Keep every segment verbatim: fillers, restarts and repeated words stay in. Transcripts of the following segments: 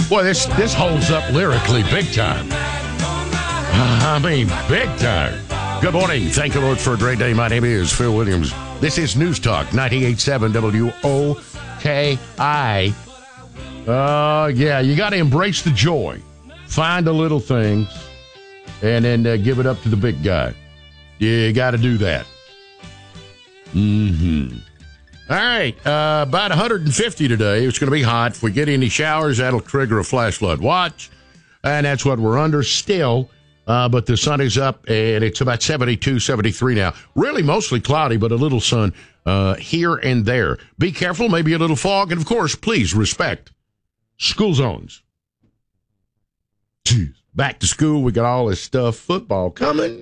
Boy, this this holds up lyrically big time. I mean, big time. Good morning. Thank you, Lord, for a great day. My name is Phil Williams. This is News Talk ninety-eight point seven W O K I. Uh, yeah, you got to embrace the joy. Find the little things and then uh, give it up to the big guy. You got to do that. Mm-hmm. All right, uh, about one hundred fifty today. It's going to be hot. If we get any showers, that'll trigger a flash flood watch, and that's what we're under still. Uh, but the sun is up, and it's about seventy-two, seventy-three now. Really mostly cloudy, but a little sun uh, here and there. Be careful, maybe a little fog, and, of course, please respect school zones. Jeez. Back to school, we got all this stuff. Football coming.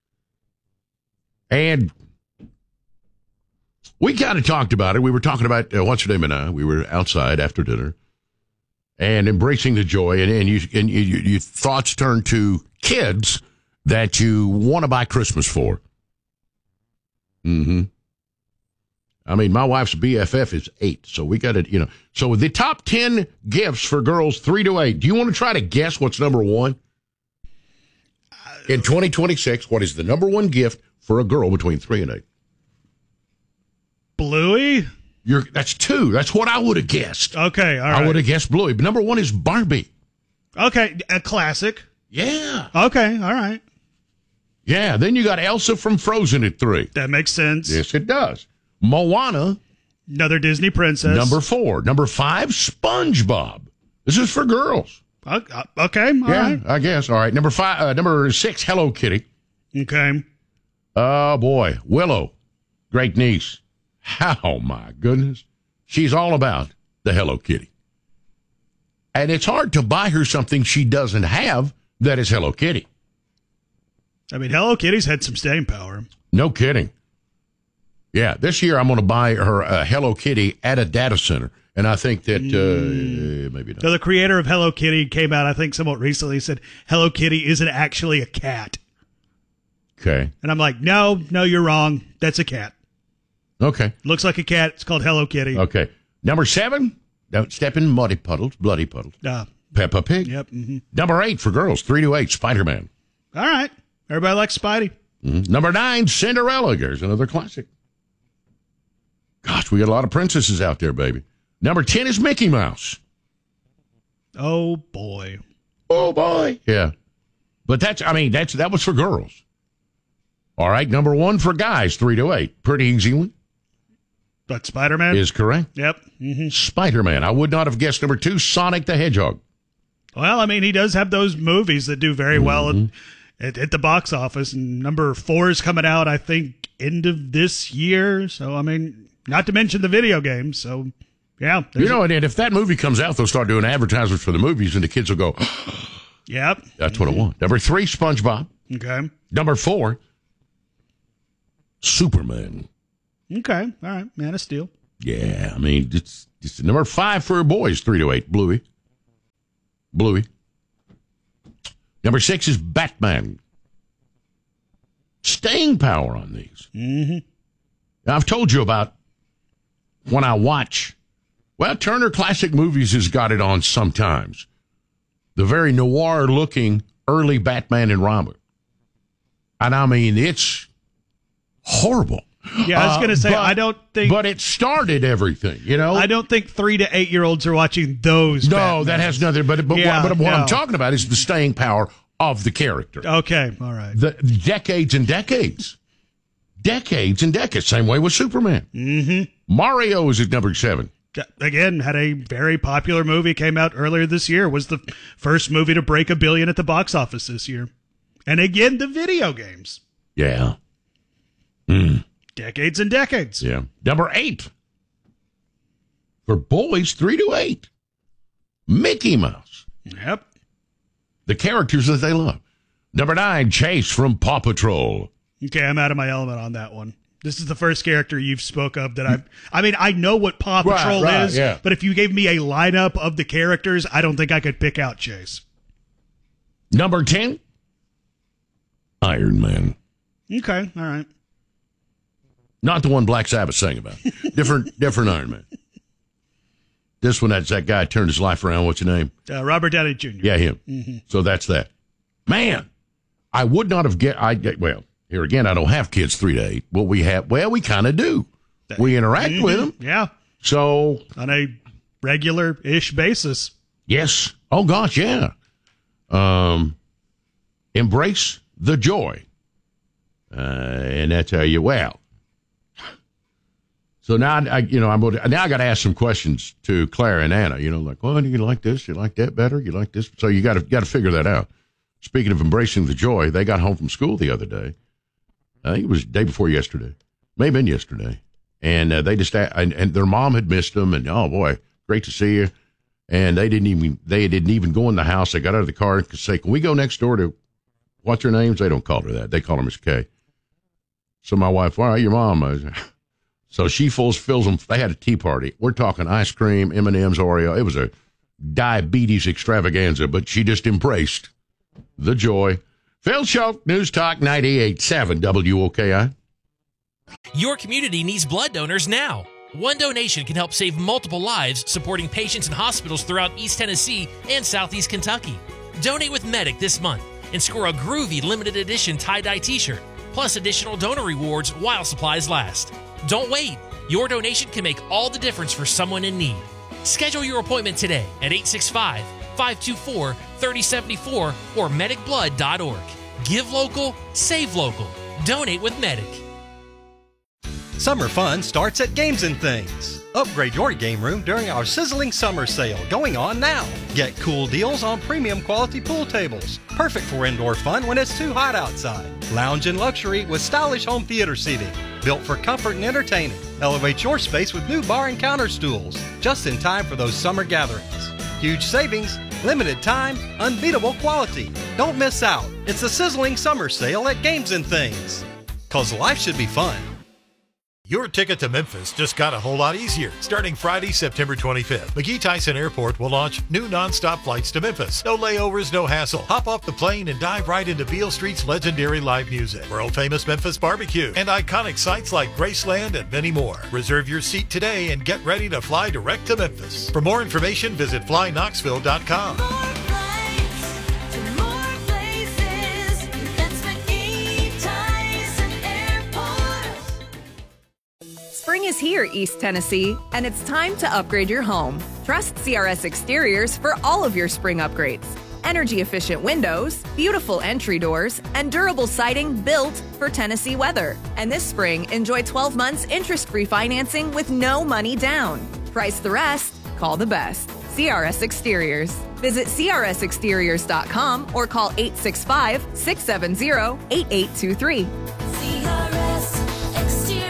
And we kind of talked about it. We were talking about, uh, what's her name and I, we were outside after dinner and embracing the joy. And, and, you, and you, you, your thoughts turn to kids that you want to buy Christmas for. Mm-hmm. I mean, my wife's B F F is eight, so we got to, you know. So the top ten gifts for girls three to eight. Do you want to try to guess what's number one? In twenty twenty-six, what is the number one gift for a girl between three and eight? Bluey? You're, that's two. That's what I would have guessed. Okay, all right. I would have guessed Bluey. But number one is Barbie. Okay, a classic. Yeah. Okay, all right. Yeah, then you got Elsa from Frozen at three. That makes sense. Yes, it does. Moana. Another Disney princess. Number four. Number five, SpongeBob. This is for girls. Uh, okay, all yeah, right. I guess. All right. Number five. Uh, number six, Hello Kitty. Okay. Oh, boy. Willow. Great niece. Oh, my goodness. She's all about the Hello Kitty. And it's hard to buy her something she doesn't have that is Hello Kitty. I mean, Hello Kitty's had some staying power. No kidding. Yeah, this year I'm going to buy her a Hello Kitty at a data center. And I think that uh, maybe not. So the creator of Hello Kitty came out, I think, somewhat recently, said Hello Kitty isn't actually a cat. Okay. And I'm like, no, no, you're wrong. That's a cat. Okay. Looks like a cat. It's called Hello Kitty. Okay. Number seven, don't step in muddy puddles, bloody puddles. Uh, Peppa Pig. Yep. Mm-hmm. Number eight for girls, three to eight, Spider-Man. All right. Everybody likes Spidey. Mm-hmm. Number nine, Cinderella. There's another classic. Gosh, we got a lot of princesses out there, baby. Number ten is Mickey Mouse. Oh, boy. Oh, boy. Yeah. But that's, I mean, that's that was for girls. All right, number one for guys, three to eight. Pretty easy one. But Spider-Man? Is correct. Yep. Mm-hmm. Spider-Man. I would not have guessed number two, Sonic the Hedgehog. Well, I mean, he does have those movies that do very well mm-hmm. at, at, at the box office. And number four is coming out, I think, end of this year. So, I mean, not to mention the video games. So, yeah. You know, and if that movie comes out, they'll start doing advertisements for the movies, and the kids will go, yep. That's what I want. Number three, SpongeBob. Okay. Number four, Superman. Okay. All right. Man of Steel. Yeah. I mean, it's, it's number five for boys, three to eight, Bluey. Bluey. Number six is Batman. Staying power on these. Mm-hmm. Now, I've told you about when I watch, well, Turner Classic Movies has got it on sometimes. The very noir-looking early Batman and Robin. And I mean, it's horrible. Yeah, I was going to say, uh, but, I don't think... But it started everything, you know? I don't think three to eight-year-olds are watching those. No, Batmans. that has nothing, but, but, yeah, what, but what no. I'm talking about is the staying power of the character. Okay, all right. The decades and decades. Decades and decades. Same way with Superman. Mm-hmm. Mario is at number seven. Again, had a very popular movie, came out earlier this year, was the first movie to break a billion at the box office this year. And again, the video games. Yeah. Mm. Decades and decades. Yeah. Number eight. For boys, three to eight. Mickey Mouse. Yep. The characters that they love. Number nine, Chase from Paw Patrol. Okay, I'm out of my element on that one. This is the first character you've spoke of that I I mean, I know what Paw Patrol right, right, is, yeah. but if you gave me a lineup of the characters, I don't think I could pick out Chase. Number ten, Iron Man. Okay, all right. Not the one Black Sabbath sang about. Different different Iron Man. This one, that's that guy turned his life around. What's your name? Uh, Robert Downey Junior Yeah, him. Mm-hmm. So that's that. Man, I would not have get. I get well. Here again, I don't have kids three to eight. Well, we have. Well, we kind of do. We interact mm-hmm. with them. Yeah. So on a regular-ish basis. Yes. Oh gosh, yeah. Um, embrace the joy, uh, and that's how you well. So now, I, you know, I'm now I got to ask some questions to Claire and Anna. You know, like, well, do you like this? You like that better? You like this? So you got to got to figure that out. Speaking of embracing the joy, they got home from school the other day. I think it was the day before yesterday, may have been yesterday, and uh, they just and, and their mom had missed them, and oh boy, great to see you. And they didn't even they didn't even go in the house. They got out of the car and say, "Can we go next door to what's her names?" They don't call her that. They call her Miss K. So my wife, all right, your mom. Uh, So she fills, fills them. They had a tea party. We're talking ice cream, M and M's, Oreo. It was a diabetes extravaganza, but she just embraced the joy. Phil Schultz, News Talk ninety-eight point seven W O K I. Your community needs blood donors now. One donation can help save multiple lives, supporting patients in hospitals throughout East Tennessee and Southeast Kentucky. Donate with Medic this month and score a groovy limited edition tie-dye t-shirt, plus additional donor rewards while supplies last. Don't wait. Your donation can make all the difference for someone in need. Schedule your appointment today at eight six five, five two four, three oh seven four or medic blood dot org. Give local, save local. Donate with Medic. Summer fun starts at Games and Things. Upgrade your game room during our sizzling summer sale going on now. Get cool deals on premium quality pool tables. Perfect for indoor fun when it's too hot outside. Lounge and luxury with stylish home theater seating. Built for comfort and entertaining. Elevate your space with new bar and counter stools. Just in time for those summer gatherings. Huge savings, limited time, unbeatable quality. Don't miss out. It's a sizzling summer sale at Games and Things. 'Cause life should be fun. Your ticket to Memphis just got a whole lot easier. Starting Friday, September twenty-fifth, McGee Tyson Airport will launch new nonstop flights to Memphis. No layovers, no hassle. Hop off the plane and dive right into Beale Street's legendary live music, world-famous Memphis barbecue, and iconic sites like Graceland and many more. Reserve your seat today and get ready to fly direct to Memphis. For more information, visit fly knoxville dot com. Spring is here, East Tennessee, and it's time to upgrade your home. Trust C R S Exteriors for all of your spring upgrades. Energy-efficient windows, beautiful entry doors, and durable siding built for Tennessee weather. And this spring, enjoy twelve months interest-free financing with no money down. Price the rest, call the best. C R S Exteriors. Visit C R S exteriors dot com or call eight six five, six seven zero, eight eight two three. C R S Exteriors.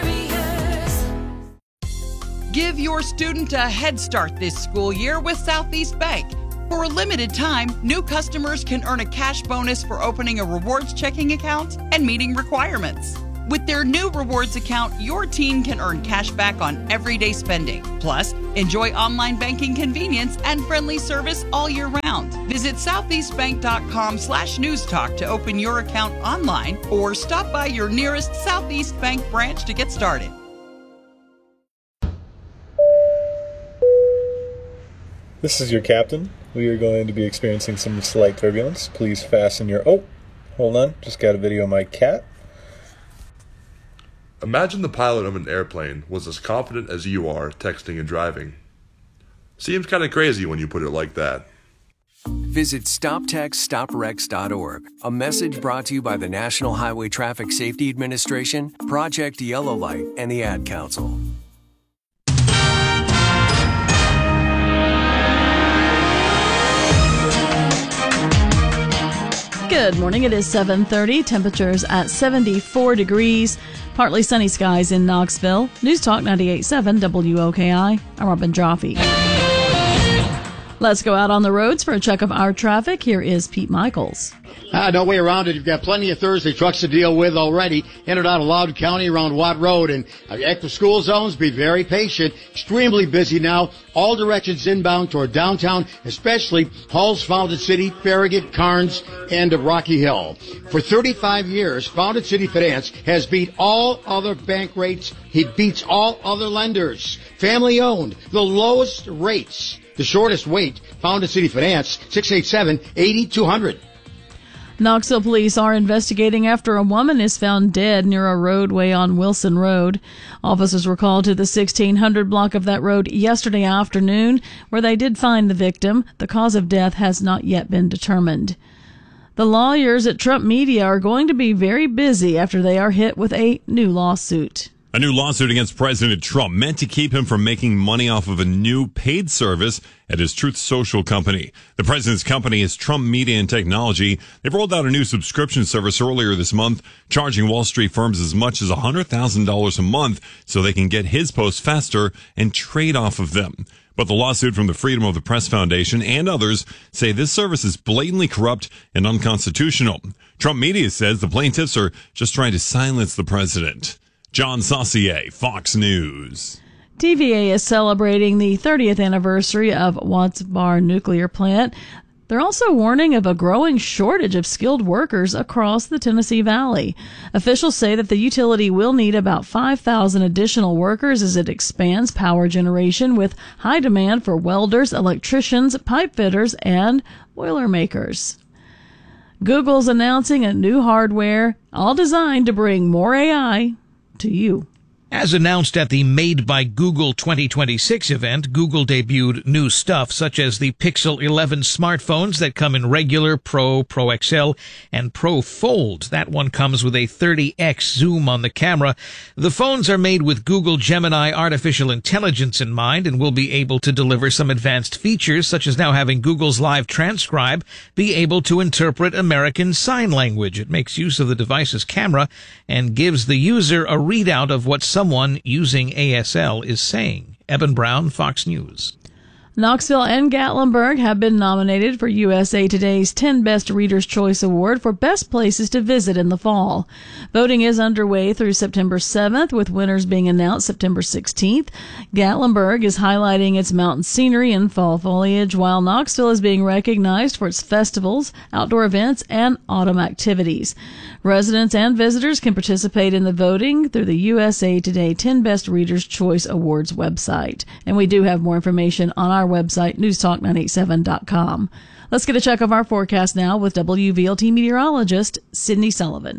Give your student a head start this school year with Southeast Bank. For a limited time, new customers can earn a cash bonus for opening a rewards checking account and meeting requirements. With their new rewards account, your teen can earn cash back on everyday spending. Plus, enjoy online banking convenience and friendly service all year round. Visit southeast bank dot com slash newstalk to open your account online or stop by your nearest Southeast Bank branch to get started. This is your captain. We are going to be experiencing some slight turbulence. Please fasten your... Oh, hold on. Just got a video of my cat. Imagine the pilot of an airplane was as confident as you are texting and driving. Seems kind of crazy when you put it like that. Visit stop text stop wrecks dot org. A message brought to you by the National Highway Traffic Safety Administration, Project Yellow Light, and the Ad Council. Good morning. It is seven thirty. Temperatures at seventy-four degrees. Partly sunny skies in Knoxville. News Talk ninety-eight point seven W O K I. I'm Robin Jaffe. Let's go out on the roads for a check of our traffic. Here is Pete Michaels. Ah, no way around it. You've got plenty of Thursday trucks to deal with already. In and out of Loudoun County around Watt Road. And uh, active school zones, be very patient. Extremely busy now. All directions inbound toward downtown, especially Halls, Fountain City, Farragut, Carnes, and uh, Rocky Hill. For thirty-five years, Fountain City Finance has beat all other bank rates. He beats all other lenders. Family owned. The lowest rates. The shortest wait. Fountain City Finance, six eight seven, eight two zero zero. Knoxville police are investigating after a woman is found dead near a roadway on Wilson Road. Officers were called to the sixteen hundred block of that road yesterday afternoon, where they did find the victim. The cause of death has not yet been determined. The lawyers at Trump Media are going to be very busy after they are hit with a new lawsuit. A new lawsuit against President Trump meant to keep him from making money off of a new paid service at his Truth Social company. The president's company is Trump Media and Technology. They've rolled out a new subscription service earlier this month, charging Wall Street firms as much as one hundred thousand dollars a month so they can get his posts faster and trade off of them. But the lawsuit from the Freedom of the Press Foundation and others say this service is blatantly corrupt and unconstitutional. Trump Media says the plaintiffs are just trying to silence the president. John Saucier, Fox News. T V A is celebrating the thirtieth anniversary of Watts Bar Nuclear Plant. They're also warning of a growing shortage of skilled workers across the Tennessee Valley. Officials say that the utility will need about five thousand additional workers as it expands power generation with high demand for welders, electricians, pipe fitters, and boilermakers. Google's announcing a new hardware, all designed to bring more A I to you. As announced at the Made by Google twenty twenty-six event, Google debuted new stuff such as the Pixel eleven smartphones that come in regular, Pro, Pro X L, and Pro Fold. That one comes with a thirty x zoom on the camera. The phones are made with Google Gemini artificial intelligence in mind and will be able to deliver some advanced features such as now having Google's Live Transcribe be able to interpret American Sign Language. It makes use of the device's camera and gives the user a readout of what someone using A S L is saying. Eben Brown, Fox News. Knoxville and Gatlinburg have been nominated for U S A Today's ten Best Reader's Choice Award for best places to visit in the fall. Voting is underway through September seventh, with winners being announced September sixteenth. Gatlinburg is highlighting its mountain scenery and fall foliage, while Knoxville is being recognized for its festivals, outdoor events, and autumn activities. Residents and visitors can participate in the voting through the U S A Today ten Best Reader's Choice Awards website. And we do have more information on our website, news talk nine eighty-seven dot com. Let's get a check of our forecast now with W V L T meteorologist Sydney Sullivan.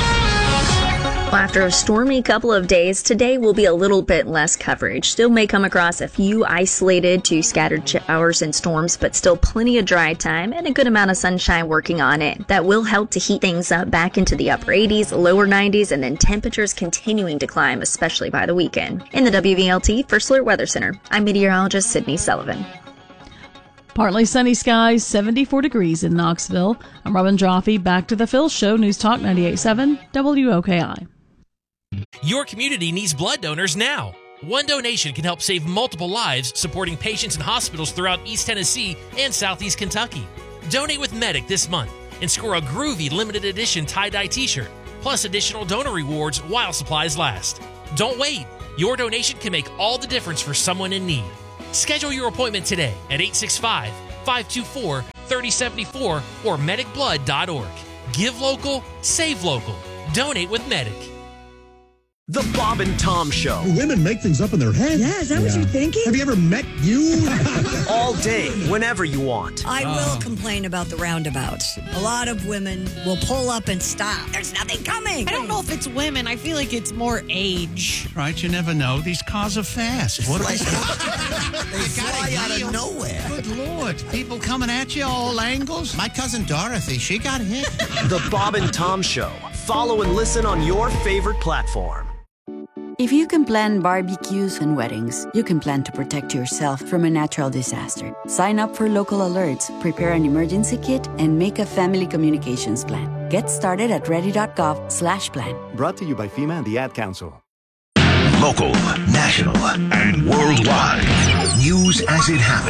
Well, after a stormy couple of days, today will be a little bit less coverage. Still may come across a few isolated to scattered showers and storms, but still plenty of dry time and a good amount of sunshine working on it. That will help to heat things up back into the upper eighties, lower nineties, and then temperatures continuing to climb, especially by the weekend. In the W V L T First Alert Weather Center, I'm meteorologist Sydney Sullivan. Partly sunny skies, seventy-four degrees in Knoxville. I'm Robin Joffe. Back to the Phil Show, News Talk ninety-eight point seven W O K I. Your community needs blood donors now. One donation can help save multiple lives, supporting patients in hospitals throughout East Tennessee and Southeast Kentucky. Donate with Medic this month and score a groovy limited edition tie-dye t-shirt, plus additional donor rewards while supplies last. Don't wait. Your donation can make all the difference for someone in need. Schedule your appointment today at eight six five, five two four, three oh seven four or medic blood dot org. Give local, save local. Donate with Medic. The Bob and Tom Show. Women make things up in their head. Yeah, is that yeah. what you're thinking? Have you ever met you? All day, whenever you want. I oh. will complain about the roundabouts. A lot of women will pull up and stop. There's nothing coming. I don't know if it's women. I feel like it's more age. Right, you never know. These cars are fast. What are they? They fly out of nowhere. Good Lord. People coming at you all angles. My cousin Dorothy, she got hit. The Bob and Tom Show. Follow and listen on your favorite platform. If you can plan barbecues and weddings, you can plan to protect yourself from a natural disaster. Sign up for local alerts, prepare an emergency kit, and make a family communications plan. Get started at ready.gov slash plan. Brought to you by FEMA and the Ad Council. Local, national, and worldwide. News as it happens.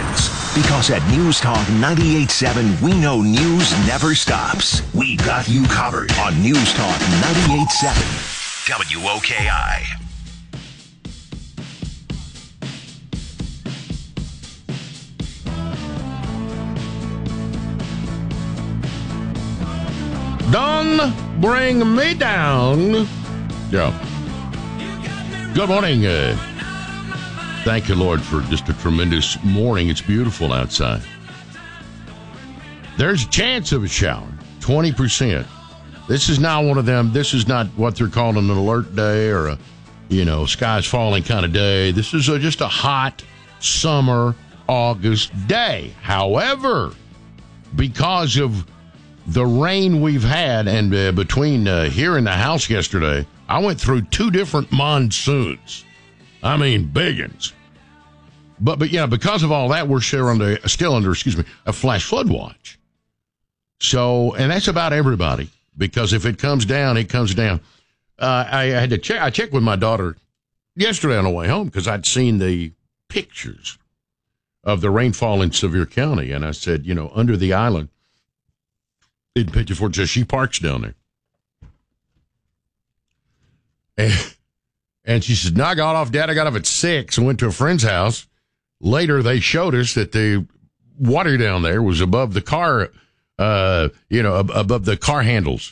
Because at News Talk ninety-eight point seven, we know news never stops. We got you covered on News Talk ninety-eight point seven, W O K I. Don't bring me down. Yeah. Good morning. Uh, thank you, Lord, for just a tremendous morning. It's beautiful outside. There's a chance of a shower, twenty percent. This is not one of them. This is not what they're calling an alert day or a, you know, skies falling kind of day. This is a, just a hot summer August day. However, because of the rain we've had, and uh, between uh, here and the house yesterday, I went through two different monsoons. I mean, big ones. But, but yeah, because of all that, we're still under, still under, excuse me, a flash flood watch. So, and that's about everybody, because if it comes down, it comes down. Uh, I, I had to check, I checked with my daughter yesterday on the way home, because I'd seen the pictures of the rainfall in Sevier County, and I said, you know, under the island, in picture for just she parks down there. And, and she said, no, I got off, Dad, I got off at six and went to a friend's house. Later, they showed us that the water down there was above the car, uh, you know, ab- above the car handles.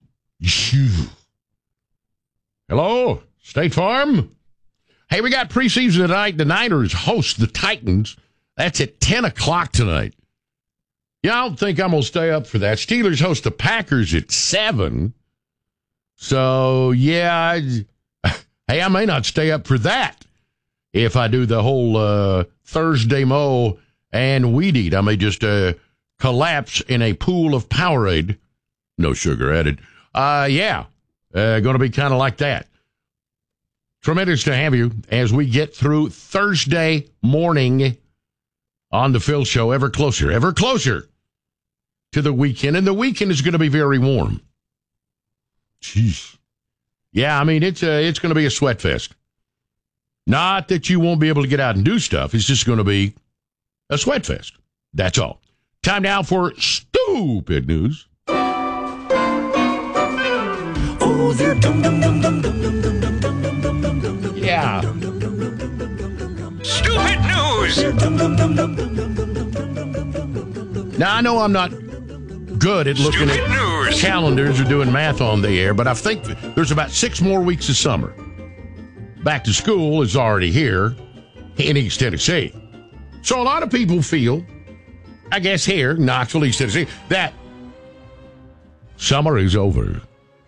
Hello, State Farm? Hey, we got preseason tonight. The Niners host the Titans. That's at ten o'clock tonight. Yeah, I don't think I'm going to stay up for that. Steelers host the Packers at seven. So, yeah, I, hey, I may not stay up for that if I do the whole uh, Thursday mow and weed eat. I may just uh, collapse in a pool of Powerade. No sugar added. Uh, yeah, uh, going to be kind of like that. Tremendous to have you as we get through Thursday morning on the Phil Show. Ever closer, ever closer to the weekend, and the weekend is going to be very warm. Jeez. Yeah, I mean, it's a, it's going to be a sweat fest. Not that you won't be able to get out and do stuff. It's just going to be a sweat fest. That's all. Time now for stupid news. Oh, they're dum dum dum dum dum dum dum dum dum dum dum dum. Yeah. Stupid news. Now, I know I'm not good at looking Stupid at news. calendars or doing math on the air, but I think there's about six more weeks of summer. Back to school is already here in East Tennessee. So a lot of people feel, I guess here, Knoxville, East Tennessee, that summer is over.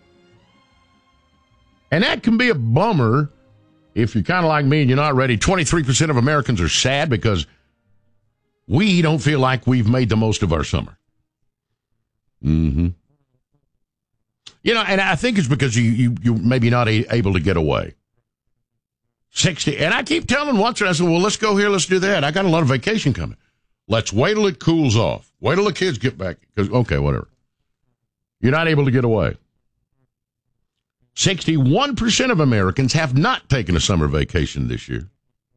And that can be a bummer if you're kind of like me and you're not ready. twenty-three percent of Americans are sad because we don't feel like we've made the most of our summer. Mm-hmm. You know, and I think it's because you, you, you're maybe not a, able to get away. sixty, and I keep telling once, and I said, well, let's go here, let's do that. I got a lot of vacation coming. Let's wait till it cools off. Wait till the kids get back. Because okay, whatever. You're not able to get away. sixty-one percent of Americans have not taken a summer vacation this year.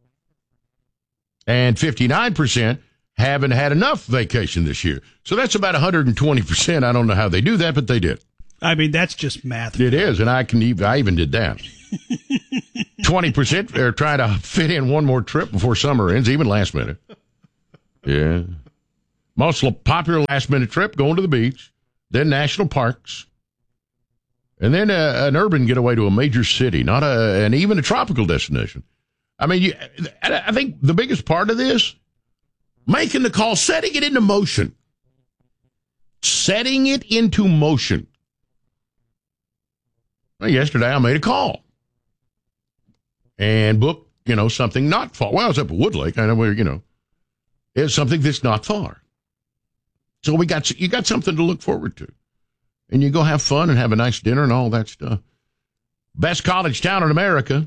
And fifty-nine percent haven't had enough vacation this year. So that's about one hundred twenty percent. I don't know how they do that, but they did. I mean, that's just math. It is, and I can even, I even did that. twenty percent are trying to fit in one more trip before summer ends, even last minute. Yeah. Most popular last minute trip, going to the beach, then national parks, and then a, an urban getaway to a major city, not a, and even a tropical destination. I mean, you, I think the biggest part of this, making the call, setting it into motion. Setting it into motion. Well, yesterday I made a call and booked, you know, something not far. Well, I was up at Woodlake. I know where, you know, it's something that's not far. So we got, you got something to look forward to. And you go have fun and have a nice dinner and all that stuff. Best college town in America.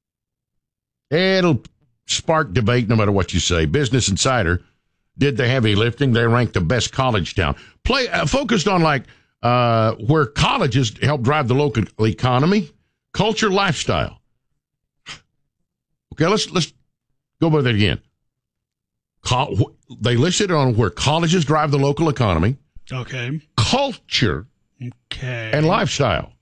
It'll spark debate no matter what you say. Business Insider did the heavy lifting. They ranked the best college town. Play uh, focused on like uh, where colleges help drive the local economy, culture, lifestyle. Okay, let's let's go over that again. Co- they listed on where colleges drive the local economy, Okay. culture, Okay. and lifestyle.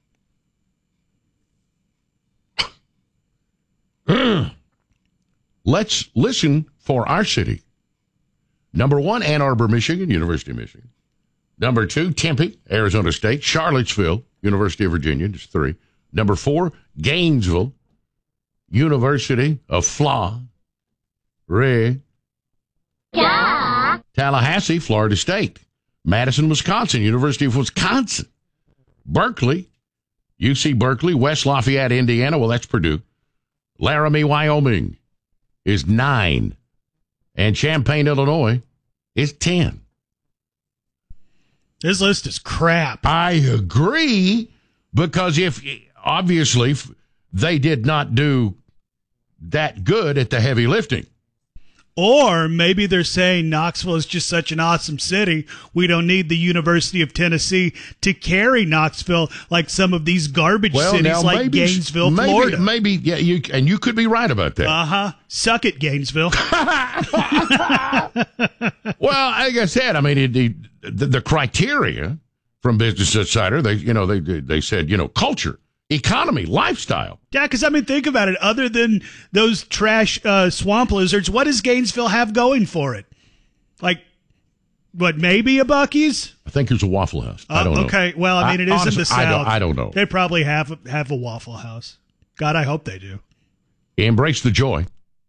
Let's listen for our city. Number one, Ann Arbor, Michigan, University of Michigan. Number two, Tempe, Arizona State. Charlottesville, University of Virginia, just three. Number four, Gainesville, University of Florida. Yeah. Tallahassee, Florida State. Madison, Wisconsin, University of Wisconsin. Berkeley, U C Berkeley, West Lafayette, Indiana. Well, that's Purdue. Laramie, Wyoming is nine. And Champaign, Illinois is ten. This list is crap. I agree, because if, obviously, they did not do that good at the heavy lifting. Or maybe they're saying Knoxville is just such an awesome city, we don't need the University of Tennessee to carry Knoxville like some of these garbage Well, cities now, like maybe, Gainesville, maybe, Florida. Maybe, yeah, you, and you could be right about that. Uh-huh. Suck it, Gainesville. Well, like I said, I mean, it, it, the, the criteria from Business Insider, they, you know, they they said, you know, culture, economy, lifestyle. Yeah, because, I mean, think about it. Other than those trash uh, swamp lizards, what does Gainesville have going for it? Like, what, maybe a Buc-ee's? I think there's a Waffle House. I don't oh, know. Okay, well, I mean, it is honestly, in the South. I don't, I don't know. They probably have, have a Waffle House. God, I hope they do. Embrace the joy.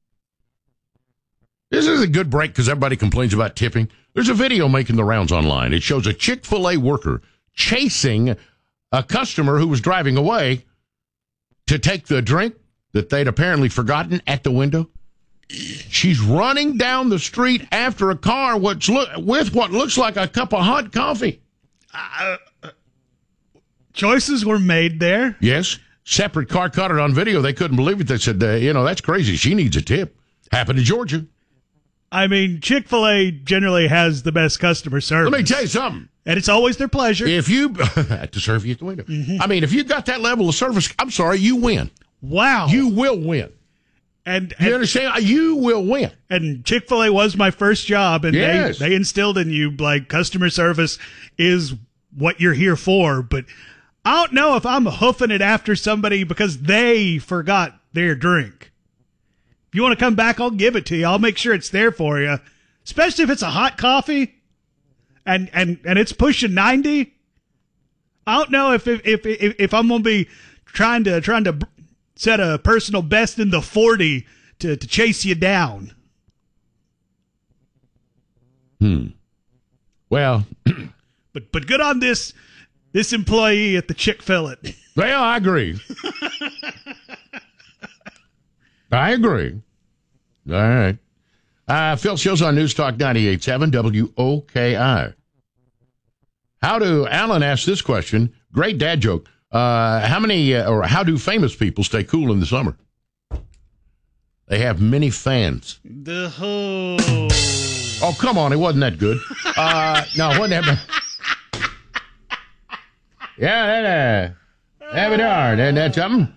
This is a good break because everybody complains about tipping. There's a video making the rounds online. It shows a Chick-fil-A worker chasing a customer who was driving away to take the drink that they'd apparently forgotten at the window. She's running down the street after a car what's look, with what looks like a cup of hot coffee. Uh, choices were made there. Yes. Separate car caught it on video. They couldn't believe it. They said, uh, you know, that's crazy. She needs a tip. Happened in Georgia. I mean, Chick-fil-A generally has the best customer service. Let me tell you something. And it's always their pleasure. If you, to serve you at the window. Mm-hmm. I mean, if you got that level of service, I'm sorry, you win. Wow. You will win. And, you and understand? You will win. And Chick-fil-A was my first job, and yes. they, they instilled in you, like, customer service is what you're here for. But I don't know if I'm hoofing it after somebody because they forgot their drink. If you want to come back, I'll give it to you. I'll make sure it's there for you, especially if it's a hot coffee and, and, and it's pushing ninety. I don't know if if if, if, if I'm going to be trying to trying to set a personal best in the forty to, to chase you down. Hmm. Well, but but good on this this employee at the Chick-fil-A. Well, I agree. I agree. All right. Uh, Phil Shields on News Talk ninety-eight point seven W O K I. How do, Alan asked this question, great dad joke, uh, how many, uh, or how do famous people stay cool in the summer? They have many fans. The whole... Oh, come on, it wasn't that good. Uh, no, it wasn't that bad. Yeah, that, uh, have it hard. Isn't that something?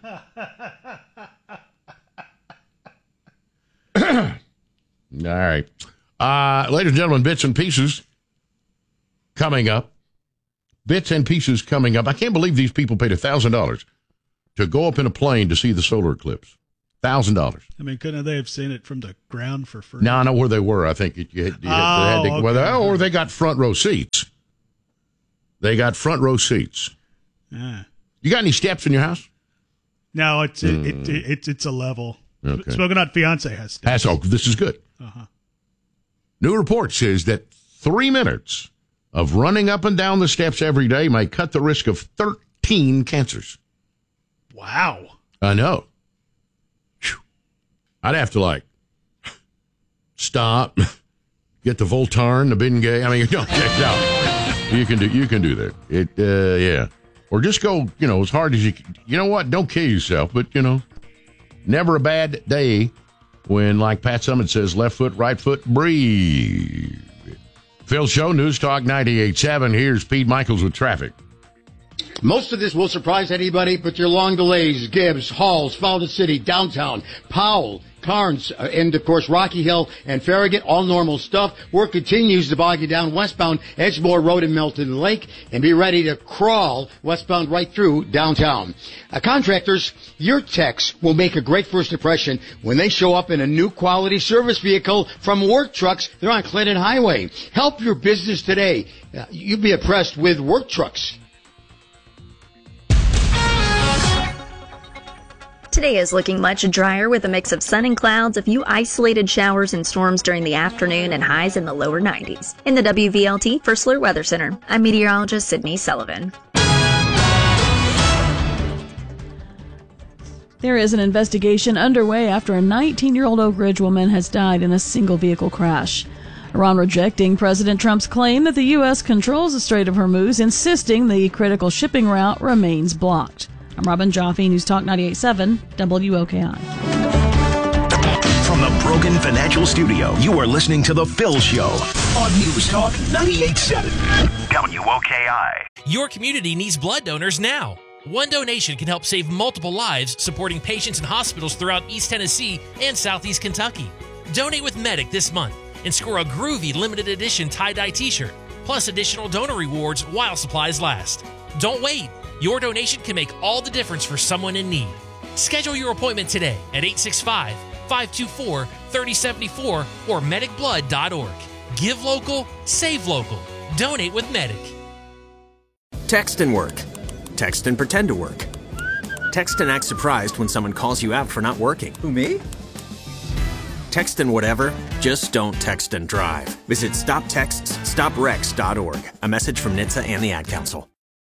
All right. Uh, ladies and gentlemen, Bits and Pieces coming up. Bits and Pieces coming up. I can't believe these people paid one thousand dollars to go up in a plane to see the solar eclipse. one thousand dollars. I mean, couldn't they have seen it from the ground for free? No, I know where they were. I think it, you had, you had, oh, they had to, okay. well, they, or they got front row seats. They got front row seats. Ah. You got any steps in your house? No, it's Mm. it, it, it, it's it's a level. Okay. Smoking Hot Fiance has steps. Has, oh, this is good. Uh-huh. New report says that three minutes of running up and down the steps every day might cut the risk of thirteen cancers. Wow. I know. Whew. I'd have to, like, stop, get the Voltaren, the Bengay. I mean, no, no. You can do, you can do that. It, uh, yeah. Or just go, you know, as hard as you can. You know what? Don't kill yourself, but, you know, never a bad day when, like Pat Summitt says, left foot, right foot, breathe. Phil Show, News Talk ninety-eight point seven. Here's Pete Michaels with traffic. Most of this will surprise anybody, but your long delays, Gibbs, Halls, Fountain City, downtown, Powell, Carnes, uh, and of course Rocky Hill and Farragut, all normal stuff. Work continues to bog you down westbound Edgemore Road and Milton Lake, and be ready to crawl westbound right through downtown. Uh, contractors, your techs will make a great first impression when they show up in a new quality service vehicle from Work Trucks. They're on Clinton Highway. Help your business today. Uh, you'll be impressed with Work Trucks. Today is looking much drier with a mix of sun and clouds, a few isolated showers and storms during the afternoon, and highs in the lower nineties. In the W V L T First Alert Weather Center, I'm meteorologist Sydney Sullivan. There is an investigation underway after a nineteen-year-old Oak Ridge woman has died in a single-vehicle crash. Iran rejecting President Trump's claim that the U S controls the Strait of Hormuz, insisting the critical shipping route remains blocked. I'm Robin Jaffe, News Talk ninety-eight point seven, W O K I. From the Brogan Financial Studio, you are listening to The Phil Show on News Talk ninety-eight point seven, W O K I. Your community needs blood donors now. One donation can help save multiple lives, supporting patients in hospitals throughout East Tennessee and Southeast Kentucky. Donate with Medic this month and score a groovy limited edition tie-dye t-shirt, plus additional donor rewards while supplies last. Don't wait. Your donation can make all the difference for someone in need. Schedule your appointment today at eight six five, five two four, three oh seven four or medic blood dot org. Give local, save local. Donate with Medic. Text and work. Text and pretend to work. Text and act surprised when someone calls you out for not working. Who, me? Text and whatever, just don't text and drive. Visit stop texts stop wrecks dot org. A message from N H T S A and the Ad Council.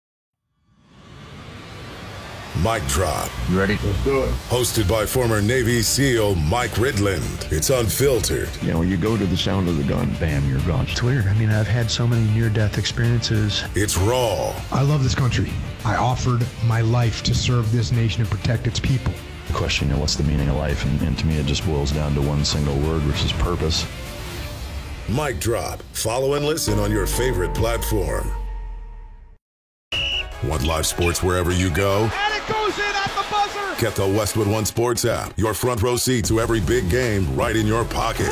Mic Drop. You ready? Let's do it. Hosted by former Navy SEAL Mike Ridland. It's unfiltered. You know, you go to the sound of the gun, bam, you're gone. It's weird. I mean, I've had so many near-death experiences. It's raw. I love this country. I offered my life to serve this nation and protect its people. The question, you know, what's the meaning of life? And, and to me, it just boils down to one single word, which is purpose. Mic Drop. Follow and listen on your favorite platform. Want live sports wherever you go? And it goes in at the buzzer! Get the Westwood One Sports app. Your front row seat to every big game right in your pocket.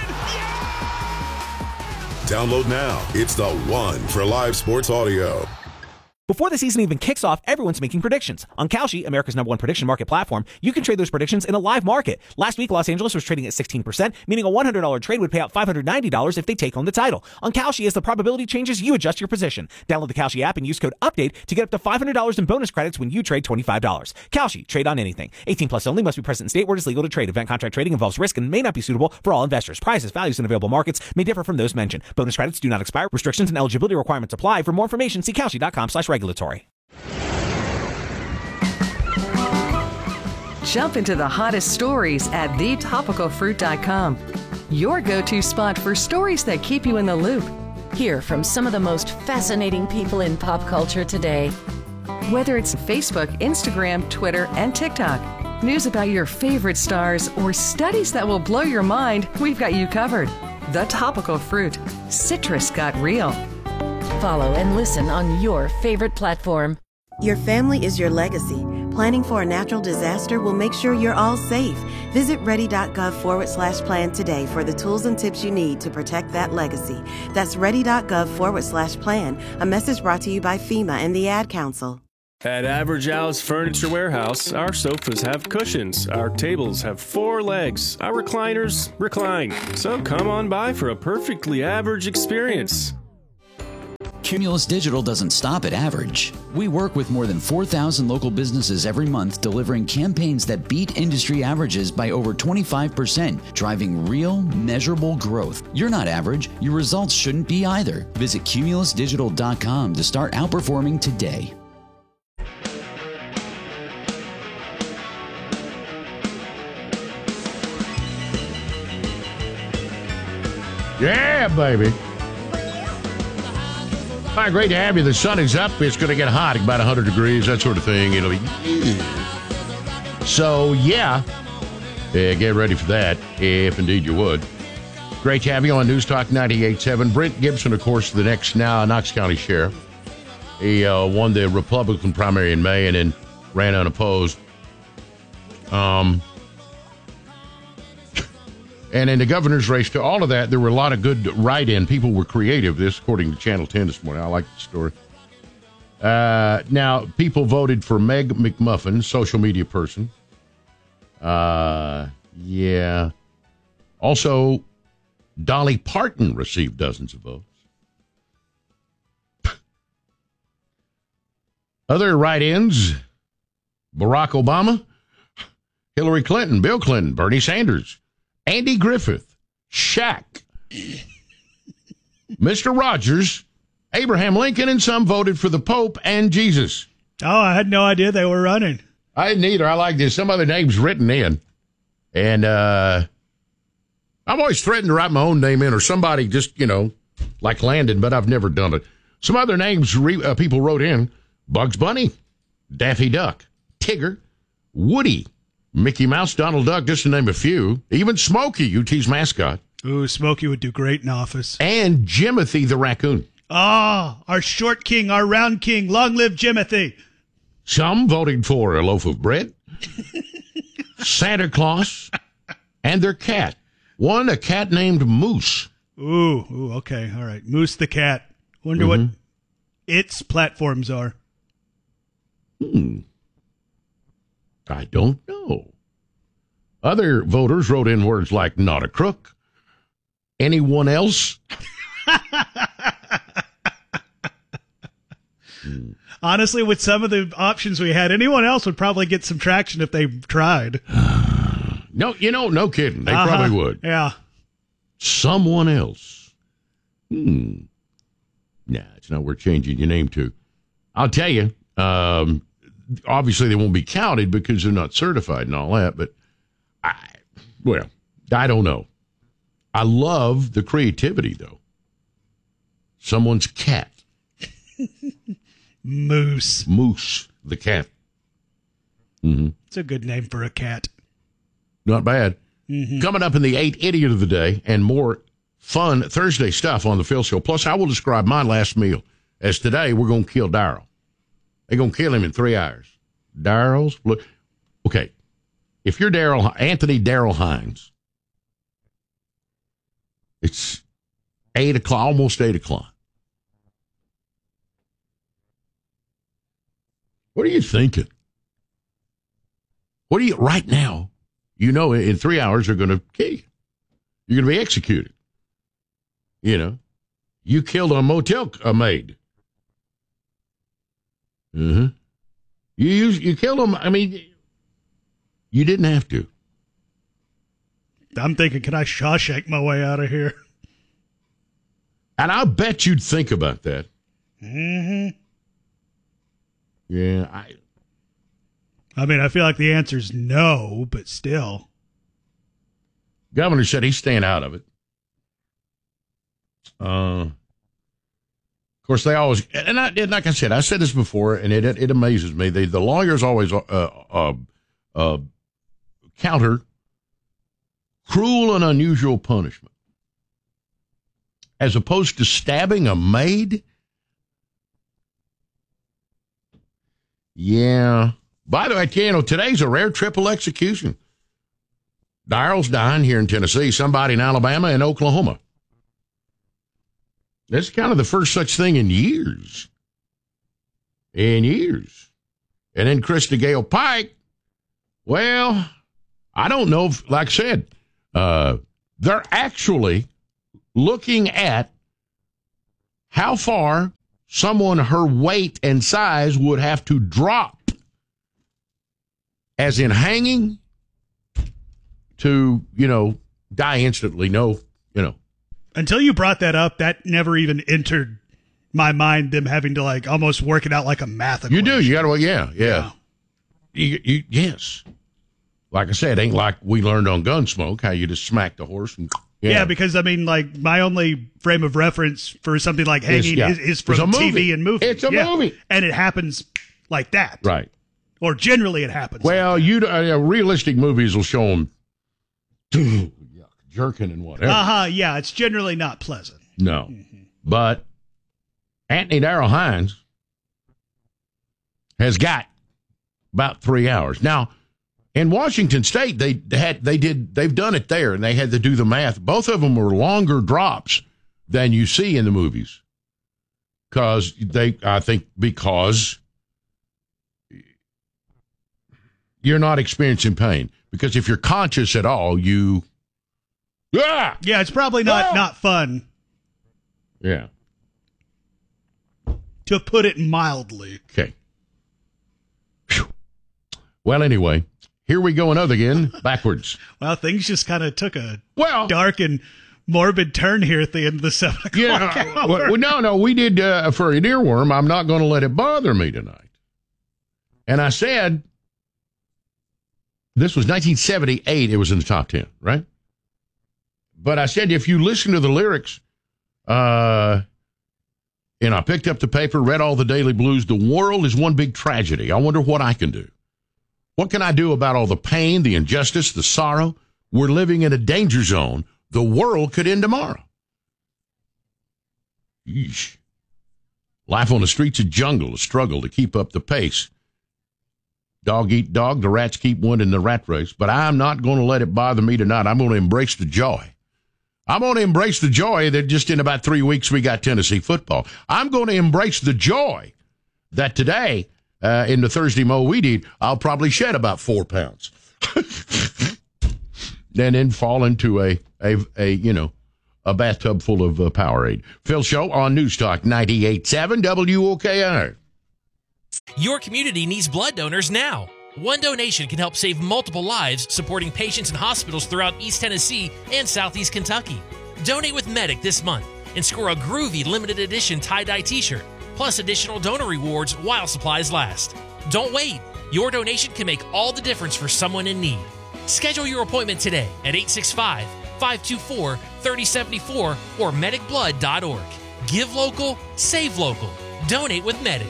Download now. It's the one for live sports audio. Before the season even kicks off, everyone's making predictions. On Kalshi, America's number one prediction market platform, you can trade those predictions in a live market. Last week, Los Angeles was trading at sixteen percent, meaning a one hundred dollars trade would pay out five hundred ninety dollars if they take home the title. On Kalshi, as the probability changes, you adjust your position. Download the Kalshi app and use code UPDATE to get up to five hundred dollars in bonus credits when you trade twenty-five dollars. Kalshi, trade on anything. eighteen plus only, must be present in state where it is legal to trade. Event contract trading involves risk and may not be suitable for all investors. Prices, values, and available markets may differ from those mentioned. Bonus credits do not expire. Restrictions and eligibility requirements apply. For more information, see Kalshi.com slash regulatory. Jump into the hottest stories at the topical fruit dot com. Your go-to spot for stories that keep you in the loop. Hear from some of the most fascinating people in pop culture today. Whether it's Facebook, Instagram, Twitter, and TikTok, news about your favorite stars, or studies that will blow your mind, we've got you covered. The Topical Fruit. Citrus got real. Follow and listen on your favorite platform. Your family is your legacy. Planning for a natural disaster will make sure you're all safe. Visit ready.gov forward slash plan today for the tools and tips you need to protect that legacy. That's ready.gov forward slash plan. A message brought to you by FEMA and the Ad Council. At Average Al's Furniture Warehouse, our sofas have cushions, our tables have four legs, our recliners recline. So come on by for a perfectly average experience. Cumulus Digital doesn't stop at average. We work with more than four thousand local businesses every month, delivering campaigns that beat industry averages by over twenty-five percent, driving real, measurable growth. You're not average. Your results shouldn't be either. Visit cumulus digital dot com to start outperforming today. Yeah, baby. All right, great to have you. The sun is up. It's going to get hot, about one hundred degrees, that sort of thing. It'll be... So, yeah, yeah, get ready for that, if indeed you would. Great to have you on News Talk ninety-eight point seven. Brent Gibson, of course, the next now Knox County Sheriff. He uh, won the Republican primary in May and then ran unopposed. Um, And in the governor's race, to all of that, there were a lot of good write-in. People were creative. This, according to Channel ten this morning. I like the story. Uh, now, people voted for Meg McMuffin, social media person. Uh, yeah. Also, Dolly Parton received dozens of votes. Other write-ins, Barack Obama, Hillary Clinton, Bill Clinton, Bernie Sanders, Andy Griffith, Shaq, Mister Rogers, Abraham Lincoln, and some voted for the Pope and Jesus. Oh, I had no idea they were running. I didn't either. I like this. Some other names written in. And uh, I've always threatened to write my own name in, or somebody just, you know, like Landon, but I've never done it. Some other names re- uh, people wrote in. Bugs Bunny, Daffy Duck, Tigger, Woody, Mickey Mouse, Donald Duck, just to name a few. Even Smokey, U T's mascot. Ooh, Smokey would do great in office. And Jimothy the raccoon. Ah, oh, our short king, our round king. Long live Jimothy. Some voted for a loaf of bread, Santa Claus, and their cat. One, a cat named Moose. Ooh, ooh, okay, all right. Moose the cat. Wonder Mm-hmm. what its platforms are. Hmm. I don't know. Other voters wrote in words like not a crook. Anyone else? hmm. Honestly, with some of the options we had, anyone else would probably get some traction if they tried. No, you know, no kidding. They uh-huh. probably would. Yeah. Someone else. Hmm. Nah, it's not worth changing your name to. I'll tell you, um, obviously they won't be counted because they're not certified and all that, but I, well, I don't know. I love the creativity, though. Someone's cat. Moose. Moose, the cat. Mm-hmm. It's a good name for a cat. Not bad. Mm-hmm. Coming up in the eight Idiot of the Day and more fun Thursday stuff on the Phil Show. Plus, I will describe my last meal as today we're going to kill Daryl. They're going to kill him in three hours. Daryl's, look, okay, if you're Daryl, Anthony Daryl Hines, it's eight o'clock, almost eight o'clock. What are you thinking? What are you, right now, you know, in three hours they're going to kill you. You're going to be executed. You know, you killed a motel a maid. Mm-hmm. You used, you killed him. I mean, you didn't have to. I'm thinking, can I Shawshank my way out of here? And I bet you'd think about that. Mm-hmm. Yeah, I. I mean, I feel like the answer's no, but still. Governor said he's staying out of it. Uh, of course, they always, and, I, and like I said, I said this before, and it it amazes me. They, the lawyers always uh, uh, uh, counter cruel and unusual punishment. As opposed to stabbing a maid? Yeah. By the way, you know, today's a rare triple execution. Daryl's dying here in Tennessee, somebody in Alabama and Oklahoma. That's kind of the first such thing in years. In years. And then Krista Gale Pike, well, I don't know if, like I said, uh, they're actually looking at how far someone her weight and size would have to drop, as in hanging, to, you know, die instantly. No, you know. Until you brought that up, that never even entered my mind, them having to, like, almost work it out like a math equation. You do. You got to, well, yeah, yeah. yeah. You, you, yes. Like I said, ain't like we learned on Gunsmoke, how you just smack the horse. And yeah. yeah, because, I mean, like, my only frame of reference for something like hanging yeah. is, is from T V and movies. It's a yeah. movie. And it happens like that. Right. Or generally it happens. Well, like you uh, realistic movies will show them jerking and whatever. Uh-huh, yeah, it's generally not pleasant. No. Mm-hmm. But Anthony Daryl Hines has got about three hours. Now, In Washington State, they had they did they've done it there, and they had to do the math. Both of them were longer drops than you see in the movies, because they I think because you're not experiencing pain. Because if you're conscious at all, you ah! yeah, it's probably not Ah! not fun. Yeah. To put it mildly. Okay. Whew. Well, anyway. Here we go another again, backwards. Well, things just kind of took a well, dark and morbid turn here at the end of the seven o'clock yeah, hour. Well, no, no, we did uh, for an earworm. I'm not going to let it bother me tonight. And I said, this was nineteen seventy-eight. It was in the top ten, right? But I said, if you listen to the lyrics, uh, and I picked up the paper, read all the Daily Blues, the world is one big tragedy. I wonder what I can do. What can I do about all the pain, the injustice, the sorrow? We're living in a danger zone. The world could end tomorrow. Yeesh. Life on the streets of jungle, a struggle to keep up the pace. Dog eat dog, the rats keep winning the rat race. But I'm not going to let it bother me tonight. I'm going to embrace the joy. I'm going to embrace the joy that just in about three weeks we got Tennessee football. I'm going to embrace the joy that today, Uh, in the Thursday Mo we did, I'll probably shed about four pounds. And then fall into a, a, a, you know, a bathtub full of uh, Powerade. Phil Show on News Talk ninety-eight point seven W O K I. Your community needs blood donors now. One donation can help save multiple lives, supporting patients in hospitals throughout East Tennessee and Southeast Kentucky. Donate with Medic this month and score a groovy limited edition tie-dye t-shirt, plus additional donor rewards while supplies last. Don't wait. Your donation can make all the difference for someone in need. Schedule your appointment today at eight six five, five two four, three oh seven four or medic blood dot org. Give local, save local. Donate with Medic.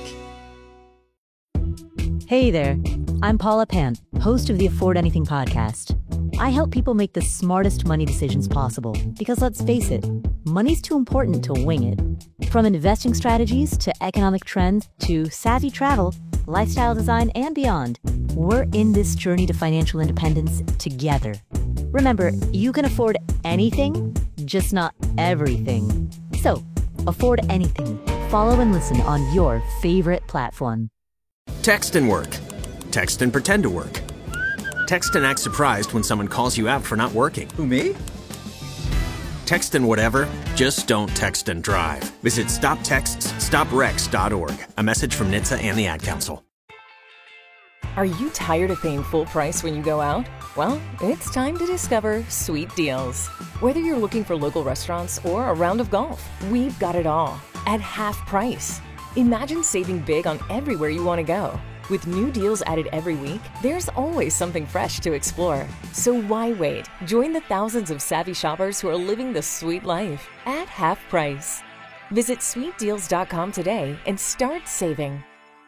Hey there. I'm Paula Pan, host of the Afford Anything podcast. I help people make the smartest money decisions possible because, let's face it, money's too important to wing it. From investing strategies to economic trends to savvy travel, lifestyle design, and beyond, we're in this journey to financial independence together. Remember, you can afford anything, just not everything. So, afford anything. Follow and listen on your favorite platform. Text and work. Text and pretend to work. Text and act surprised when someone calls you out for not working. Who, me? Text and whatever, just don't text and drive. Visit stop texts stop wrecks dot org. A message from N H T S A and the Ad Council. Are you tired of paying full price when you go out? Well, it's time to discover Sweet Deals. Whether you're looking for local restaurants or a round of golf, we've got it all at half price. Imagine saving big on everywhere you want to go. With new deals added every week, there's always something fresh to explore. So why wait? Join the thousands of savvy shoppers who are living the sweet life at half price. Visit sweet deals dot com today and start saving.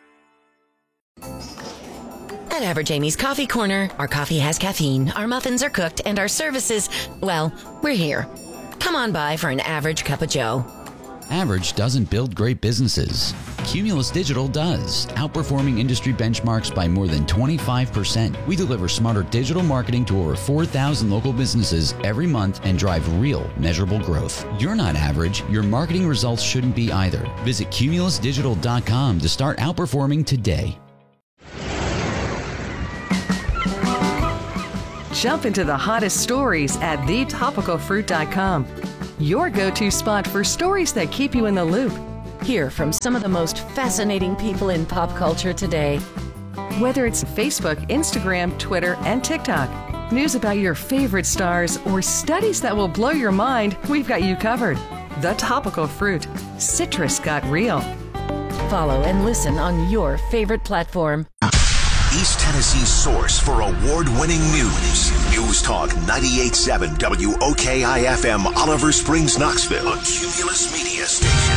At Average Amy's Coffee Corner, our coffee has caffeine, our muffins are cooked, and our services, well, we're here. Come on by for an average cup of joe. Average doesn't build great businesses. Cumulus Digital does, outperforming industry benchmarks by more than twenty-five percent. We deliver smarter digital marketing to over four thousand local businesses every month and drive real, measurable growth. You're not average. Your marketing results shouldn't be either. Visit cumulus digital dot com to start outperforming today. Jump into the hottest stories at the topical fruit dot com. Your go-to spot for stories that keep you in the loop. Hear from some of the most fascinating people in pop culture today. Whether it's Facebook, Instagram, Twitter, and TikTok, news about your favorite stars, or studies that will blow your mind, we've got you covered. The Topical Fruit. Citrus got real. Follow and listen on your favorite platform. East Tennessee's source for award-winning news. News Talk ninety-eight point seven W O K I F M, Oliver Springs, Knoxville. A Cumulus Media Station.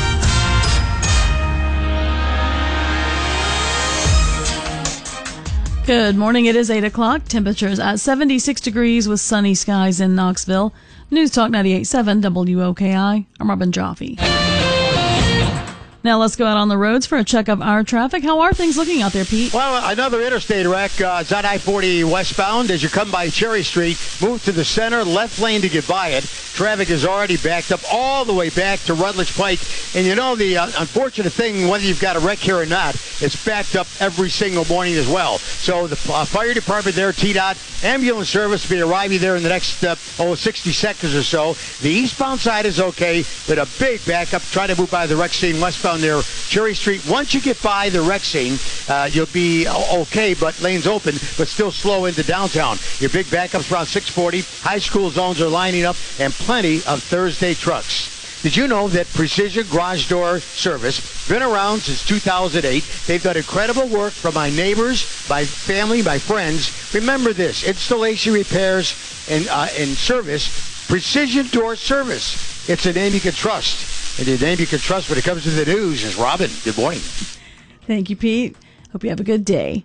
Good morning. It is eight o'clock. Temperatures at seventy-six degrees with sunny skies in Knoxville. News Talk ninety-eight point seven W O K I. I'm Robin Joffe. Now let's go out on the roads for a check of our traffic. How are things looking out there, Pete? Well, another interstate wreck. Uh, it's on I forty westbound. As you come by Cherry Street, move to the center, left lane to get by it. Traffic is already backed up all the way back to Rutledge Pike. And you know, the uh, unfortunate thing, whether you've got a wreck here or not, it's backed up every single morning as well. So the uh, fire department there, T DOT, ambulance service will be arriving there in the next uh, oh, sixty seconds or so. The eastbound side is okay, but a big backup. Try to move by the wreck scene westbound there, Cherry Street. Once you get by the wreck scene, uh, you'll be okay, but lanes open, but still slow into downtown. Your big backups around six forty. High school zones are lining up, and plenty of Thursday trucks. Did you know that Precision Garage Door Service been around since two thousand eight? They've done incredible work for my neighbors, my family, my friends. Remember this: installation, repairs, and uh, and service. Precision Door Service. It's a name you can trust, and a name you can trust when it comes to the news. Is Robin. Good morning. Thank you, Pete. Hope you have a good day.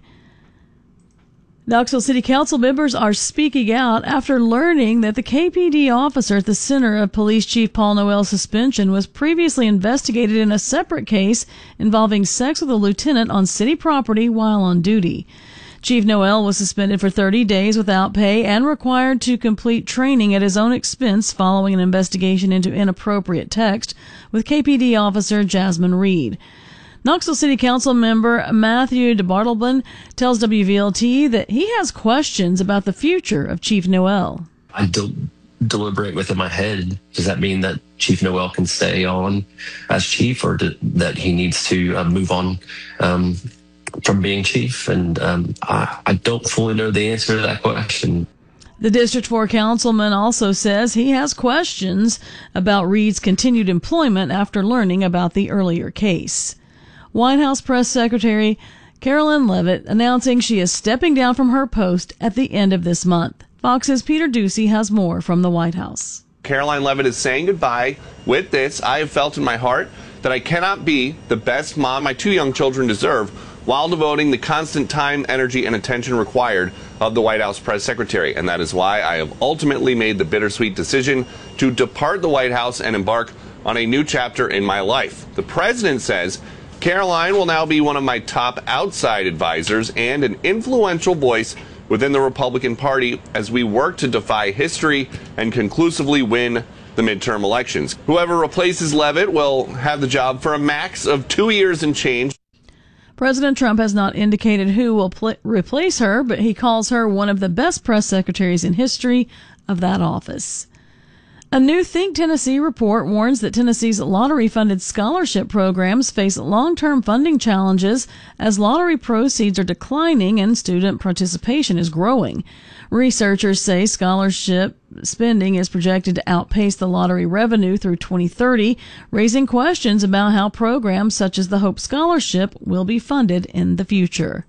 Knoxville City Council members are speaking out after learning that the K P D officer at the center of Police Chief Paul Noel's suspension was previously investigated in a separate case involving sex with a lieutenant on city property while on duty. Chief Noel was suspended for thirty days without pay and required to complete training at his own expense following an investigation into inappropriate text with K P D officer Jasmine Reed. Knoxville City Council member Matthew DeBartleben tells W V L T that he has questions about the future of Chief Noel. I del- deliberate within my head. Does that mean that Chief Noel can stay on as chief, or do, that he needs to uh, move on um, from being chief? And um, I, I don't fully know the answer to that question. The District four councilman also says he has questions about Reed's continued employment after learning about the earlier case. White House Press Secretary Carolyn Levitt announcing she is stepping down from her post at the end of this month. Fox's Peter Ducey has more from the White House. Caroline Levitt is saying goodbye. With this, I have felt in my heart that I cannot be the best mom my two young children deserve while devoting the constant time, energy, and attention required of the White House Press Secretary. And that is why I have ultimately made the bittersweet decision to depart the White House and embark on a new chapter in my life. The president says Caroline will now be one of my top outside advisors and an influential voice within the Republican Party as we work to defy history and conclusively win the midterm elections. Whoever replaces Levitt will have the job for a max of two years and change. President Trump has not indicated who will pl- replace her, but he calls her one of the best press secretaries in history of that office. A new Think Tennessee report warns that Tennessee's lottery-funded scholarship programs face long-term funding challenges as lottery proceeds are declining and student participation is growing. Researchers say scholarship spending is projected to outpace the lottery revenue through twenty thirty, raising questions about how programs such as the Hope Scholarship will be funded in the future.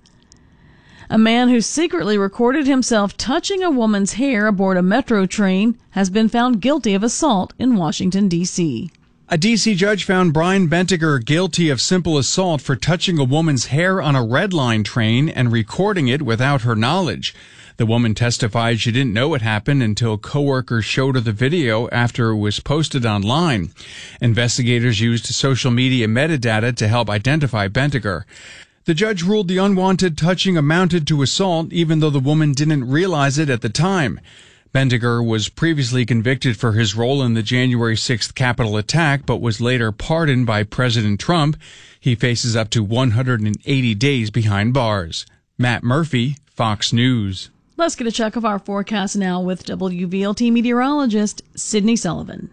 A man who secretly recorded himself touching a woman's hair aboard a metro train has been found guilty of assault in Washington, D C A D C judge found Brian Bentiger guilty of simple assault for touching a woman's hair on a Red Line train and recording it without her knowledge. The woman testified she didn't know what happened until coworkers showed her the video after it was posted online. Investigators used social media metadata to help identify Bentiger. The judge ruled the unwanted touching amounted to assault, even though the woman didn't realize it at the time. Bentiger was previously convicted for his role in the January sixth Capitol attack, but was later pardoned by President Trump. He faces up to one hundred eighty days behind bars. Matt Murphy, Fox News. Let's get a check of our forecast now with W V L T meteorologist Sydney Sullivan.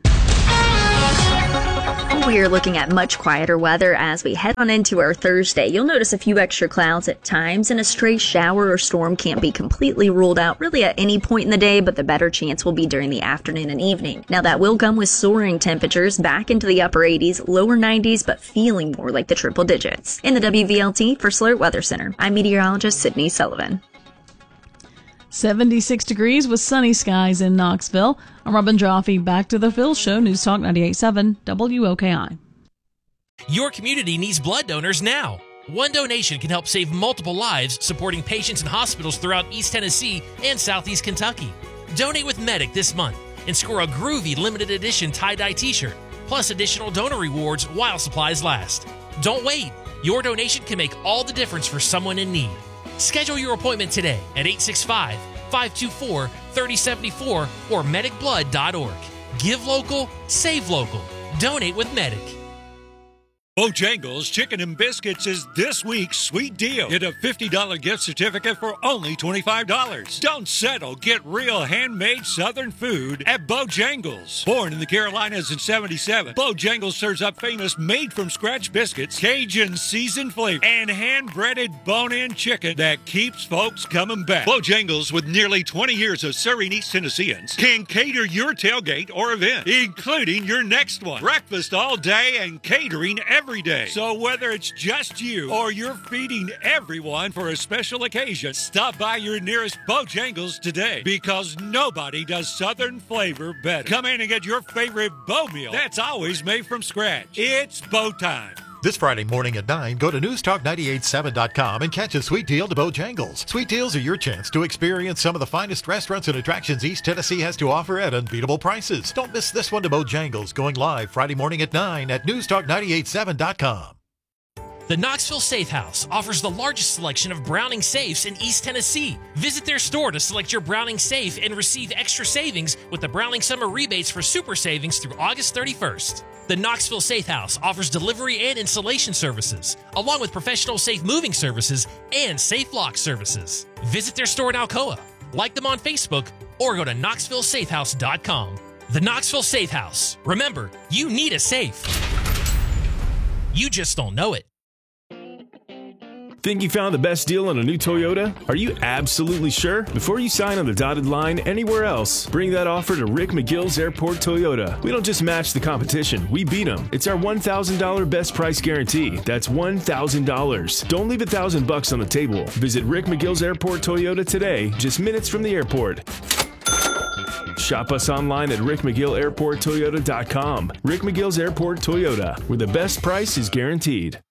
We are looking at much quieter weather as we head on into our Thursday. You'll notice a few extra clouds at times, and a stray shower or storm can't be completely ruled out really at any point in the day, but the better chance will be during the afternoon and evening. Now, that will come with soaring temperatures back into the upper eighties, lower nineties, but feeling more like the triple digits. In the W V L T for Slurt Weather Center, I'm meteorologist Sydney Sullivan. seventy-six degrees with sunny skies in Knoxville. I'm Robin Joffe. Back to the Phil Show, News Talk ninety-eight point seven W O K I. Your community needs blood donors now. One donation can help save multiple lives, supporting patients in hospitals throughout East Tennessee and Southeast Kentucky. Donate with Medic this month and score a groovy limited edition tie-dye t-shirt, plus additional donor rewards while supplies last. Don't wait. Your donation can make all the difference for someone in need. Schedule your appointment today at eight six five, five two four, three zero seven four or medic blood dot org. Give local, save local. Donate with Medic. Bojangles Chicken and Biscuits is this week's sweet deal. Get a fifty dollars gift certificate for only twenty-five dollars. Don't settle. Get real handmade Southern food at Bojangles. Born in the Carolinas in seventy-seven, Bojangles serves up famous made-from-scratch biscuits, Cajun seasoned flavor, and hand-breaded bone-in chicken that keeps folks coming back. Bojangles, with nearly twenty years of serving East Tennesseans, can cater your tailgate or event, including your next one. Breakfast all day and catering every Every day. So whether it's just you or you're feeding everyone for a special occasion, stop by your nearest Bojangles today, because nobody does Southern flavor better. Come in and get your favorite Bo meal that's always made from scratch. It's Bo time. This Friday morning at nine, go to news talk nine eight seven dot com and catch a sweet deal to Bojangles. Sweet deals are your chance to experience some of the finest restaurants and attractions East Tennessee has to offer at unbeatable prices. Don't miss this one to Bojangles, going live Friday morning at nine at news talk nine eight seven dot com. The Knoxville Safe House offers the largest selection of Browning safes in East Tennessee. Visit their store to select your Browning safe and receive extra savings with the Browning Summer Rebates for Super Savings through August thirty-first. The Knoxville Safe House offers delivery and installation services, along with professional safe moving services and safe lock services. Visit their store in Alcoa, like them on Facebook, or go to knoxville safe house dot com. The Knoxville Safe House. Remember, you need a safe. You just don't know it. Think you found the best deal on a new Toyota? Are you absolutely sure? Before you sign on the dotted line anywhere else, bring that offer to Rick McGill's Airport Toyota. We don't just match the competition, we beat them. It's our one thousand dollars best price guarantee. That's one thousand dollars. Don't leave a thousand bucks on the table. Visit Rick McGill's Airport Toyota today, just minutes from the airport. Shop us online at rick mcgill airport toyota dot com. Rick McGill's Airport Toyota, where the best price is guaranteed.